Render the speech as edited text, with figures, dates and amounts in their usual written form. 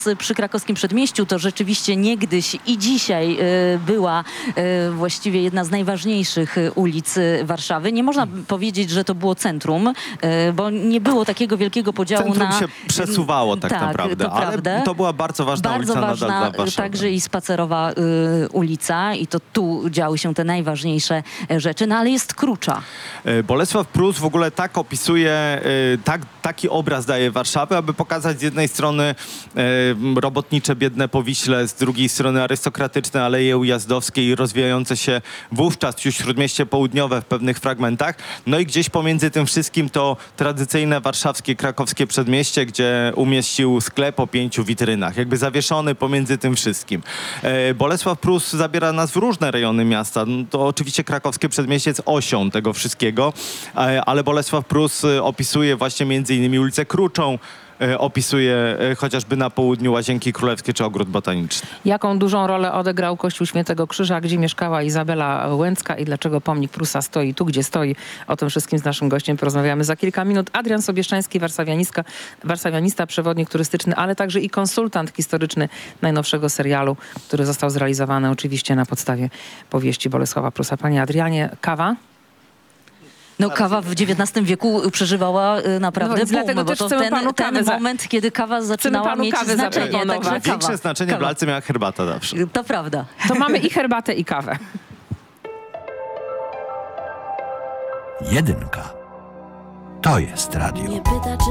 Przy Krakowskim Przedmieściu to rzeczywiście niegdyś i dzisiaj była właściwie jedna z najważniejszych ulic Warszawy. Nie można powiedzieć, że to było centrum, bo nie było takiego wielkiego podziału Centrum na... się przesuwało tak naprawdę, to ale prawda. to była bardzo ważna Bardzo ulica ważna, nadal dla Warszawy. także i spacerowa ulica i to tu działy się te najważniejsze rzeczy, no ale jest Krucza. Bolesław Prus w ogóle tak opisuje, taki obraz daje Warszawy, aby pokazać z jednej strony robotnicze biedne Powiśle, z drugiej strony arystokratyczne Aleje Ujazdowskie i rozwijające się wówczas już Śródmieście Południowe w pewnych fragmentach. No i gdzieś pomiędzy tym wszystkim to tradycyjne warszawskie, krakowskie przedmieście, gdzie umieścił sklep o 5 witrynach, jakby zawieszony pomiędzy tym wszystkim. Bolesław Prus zabiera nas w różne rejony miasta. No to oczywiście krakowskie przedmieście jest osią tego wszystkiego, ale Bolesław Prus opisuje właśnie między innymi ulicę Kruczą, opisuje chociażby na południu Łazienki Królewskie czy Ogród Botaniczny. Jaką dużą rolę odegrał Kościół Świętego Krzyża, gdzie mieszkała Izabela Łęcka i dlaczego pomnik Prusa stoi tu, gdzie stoi? O tym wszystkim z naszym gościem porozmawiamy za kilka minut. Adrian Sobieszczański, warszawianista, przewodnik turystyczny, ale także i konsultant historyczny najnowszego serialu, który został zrealizowany oczywiście na podstawie powieści Bolesława Prusa. Panie Adrianie, kawa? No kawa w XIX wieku przeżywała naprawdę boom, dlatego bo też to chcemy panu ten kawę moment, kiedy kawa zaczynała panu mieć kawę znaczenie. zaproponować. Także Większe kawa. znaczenie w lalce miała herbata zawsze. To prawda. To mamy i herbatę, i kawę. Jedynka. To jest radio. Nie pyta, czy